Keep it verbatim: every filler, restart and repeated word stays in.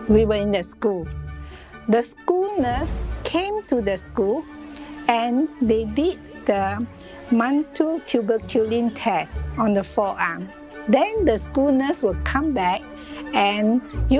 we were in the school. The school nurse came to the school and they did the Mantle tuberculin test on the forearm. Then the school nurse will come back and